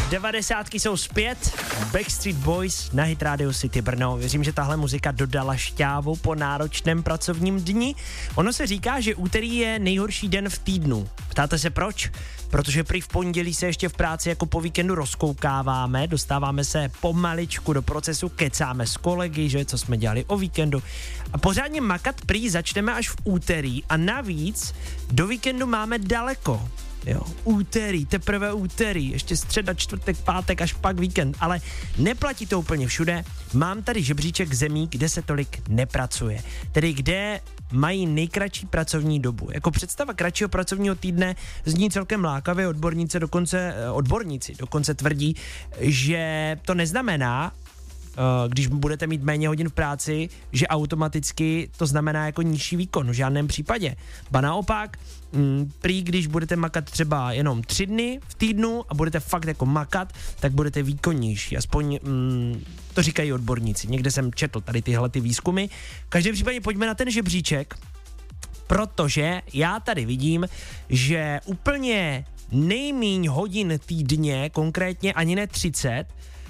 90. jsou zpět, Backstreet Boys na Hit Radio City Brno. Věřím, že tahle muzika dodala šťávu po náročném pracovním dni. Ono se říká, že úterý je nejhorší den v týdnu. Ptáte se proč? Protože prý v pondělí se ještě v práci jako po víkendu rozkoukáváme, dostáváme se pomaličku do procesu, kecáme s kolegy, že co jsme dělali o víkendu. A pořádně makat prý začneme až v úterý a navíc do víkendu máme daleko. Jo, úterý, teprve úterý, ještě středa, čtvrtek, pátek, až pak víkend, ale neplatí to úplně všude. Mám tady žebříček zemí, kde se tolik nepracuje, tedy kde mají nejkratší pracovní dobu. Jako představa kratšího pracovního týdne zní celkem lákavě, odborníci dokonce tvrdí, že to neznamená, když budete mít méně hodin v práci, že automaticky to znamená jako nižší výkon, v žádném případě. Ba naopak, prý když budete makat třeba jenom 3 dny v týdnu a budete fakt jako makat, tak budete výkonnější, aspoň to říkají odborníci. Někde jsem četl tady tyhle ty výzkumy. V každém případě pojďme na ten žebříček, protože já tady vidím, že úplně nejmíň hodin týdně, konkrétně ani ne 30,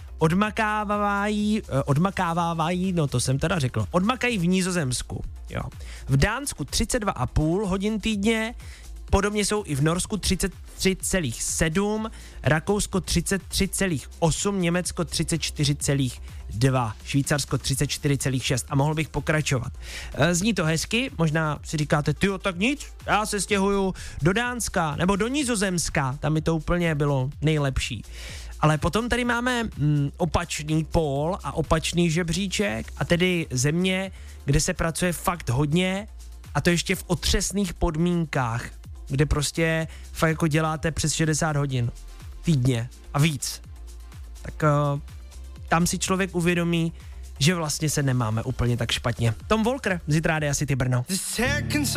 odmakávají, no to jsem teda řekl, odmakají v Nizozemsku, jo. V Dánsku 32,5 hodin týdně, podobně jsou i v Norsku 33,7, Rakousko 33,8, Německo 34,2, Švýcarsko 34,6 a mohl bych pokračovat. Zní to hezky, možná si říkáte, tyjo, tak nic, já se stěhuju do Dánska nebo do Nizozemska, tam mi to úplně bylo nejlepší. Ale potom tady máme opačný pól a opačný žebříček a tedy země, kde se pracuje fakt hodně a to ještě v otřesných podmínkách, kde prostě fakt jako děláte přes 60 hodin týdně a víc. Tak tam si člověk uvědomí, že vlastně se nemáme úplně tak špatně. Tom Walker z Hit Rádia City Brno.